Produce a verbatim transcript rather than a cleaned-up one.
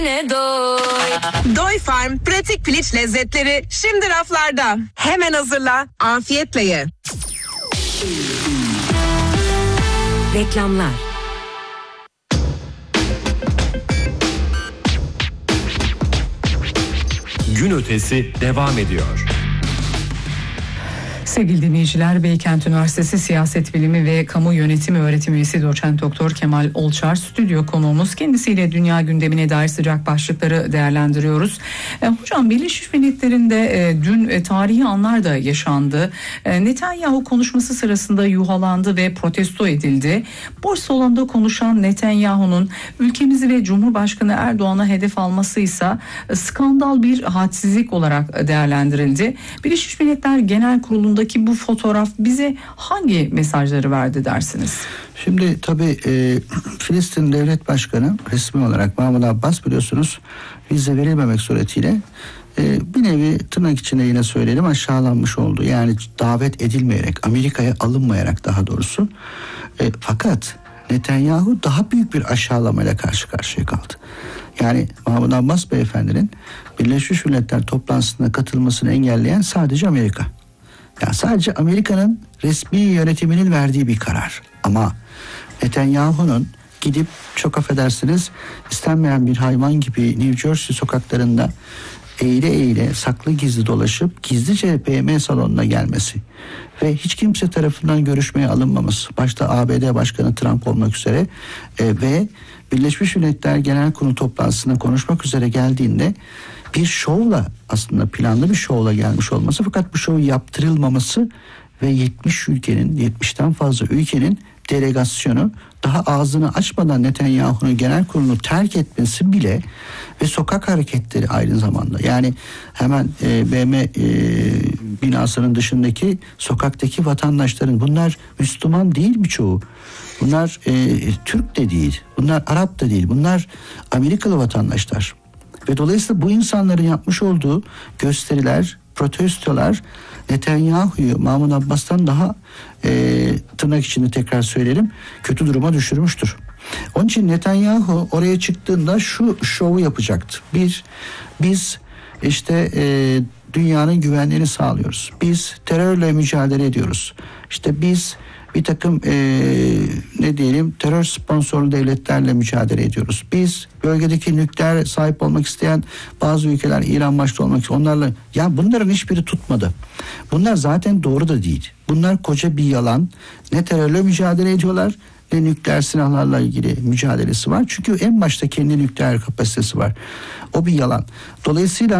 Ne doy. Doy Farm pratik piliç lezzetleri şimdi raflarda. Hemen hazırla, afiyetle ye. Reklamlar. Gün ötesi devam ediyor. Sevgili dinleyiciler, Beykent Üniversitesi Siyaset Bilimi ve Kamu Yönetimi Öğretim Üyesi Doçent Doktor Kemal Olçar stüdyo konuğumuz. Kendisiyle dünya gündemine dair sıcak başlıkları değerlendiriyoruz. E, hocam Birleşmiş Milletler'inde e, dün e, tarihi anlar da yaşandı. E, Netanyahu konuşması sırasında yuhalandı ve protesto edildi. Boş salonda konuşan Netanyahu'nun ülkemizi ve Cumhurbaşkanı Erdoğan'a hedef alması ise e, skandal bir hadsizlik olarak değerlendirildi. Birleşmiş Milletler Genel Kurulu'nda ki bu fotoğraf bize hangi mesajları verdi dersiniz? Şimdi tabii e, Filistin Devlet Başkanı resmi olarak Mahmut Abbas biliyorsunuz vize verilmemek suretiyle e, bir nevi tırnak içinde yine söyleyelim aşağılanmış oldu. Yani davet edilmeyerek, Amerika'ya alınmayarak daha doğrusu. E, fakat Netanyahu daha büyük bir aşağılamayla karşı karşıya kaldı. Yani Mahmut Abbas beyefendinin Birleşmiş Milletler toplantısına katılmasını engelleyen sadece Amerika. Yani sadece Amerika'nın resmi yönetiminin verdiği bir karar. Ama Netanyahu'nun gidip çok affedersiniz istenmeyen bir hayvan gibi New Jersey sokaklarında eğile eğile saklı gizli dolaşıp gizlice B M salonuna gelmesi ve hiç kimse tarafından görüşmeye alınmaması, başta A B D Başkanı Trump olmak üzere e, ve Birleşmiş Milletler Genel Kurulu toplantısına konuşmak üzere geldiğinde bir şovla, aslında planlı bir şovla gelmiş olması, fakat bu şov yaptırılmaması ve yetmiş ülkenin, yetmişten fazla ülkenin delegasyonu daha ağzını açmadan Netanyahu'nun genel kurulunu terk etmesi bile ve sokak hareketleri aynı zamanda, yani hemen e, B M e, binasının dışındaki sokaktaki vatandaşların, bunlar Müslüman değil birçoğu. Bunlar e, Türk de değil, bunlar Arap da değil, bunlar Amerikalı vatandaşlar. Ve dolayısıyla bu insanların yapmış olduğu gösteriler, protestolar Netanyahu'yu Mahmut Abbas'tan daha e, tırnak içinde tekrar söyleyelim kötü duruma düşürmüştür. Onun için Netanyahu oraya çıktığında şu şovu yapacaktı. Bir, biz işte e, dünyanın güvenliğini sağlıyoruz. Biz terörle mücadele ediyoruz. İşte biz bir takım e, ne diyelim terör sponsorlu devletlerle mücadele ediyoruz. Biz bölgedeki nükleer sahip olmak isteyen bazı ülkeler, İran başta olmak isteyen onlarla, ya bunların hiçbiri tutmadı. Bunlar zaten doğru da değil. Bunlar koca bir yalan. Ne terörle mücadele ediyorlar ne nükleer silahlarla ilgili mücadelesi var. Çünkü en başta kendi nükleer kapasitesi var. O bir yalan. Dolayısıyla